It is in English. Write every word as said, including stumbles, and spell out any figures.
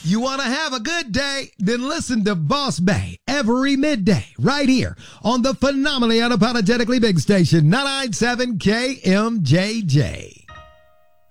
You want to have a good day? Then listen to Boss Bay every midday right here on the phenomenally unapologetically big station, nine ninety-seven K M J J.